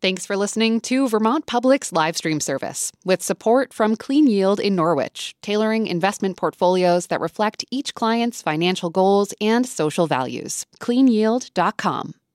Thanks for listening to Vermont Public's live stream service, with support from Clean Yield in Norwich, tailoring investment portfolios that reflect each client's financial goals and social values. CleanYield.com.